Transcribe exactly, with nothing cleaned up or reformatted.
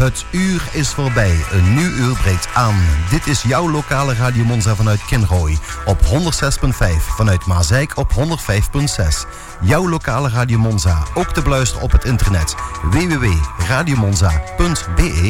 Het uur is voorbij, een nieuw uur breekt aan. Dit is jouw lokale Radio Monza vanuit Kinrooi op honderd zes komma vijf, vanuit Maasijk op honderd vijf komma zes. Jouw lokale Radio Monza, ook te beluisteren op het internet w w w punt radio monza punt b e.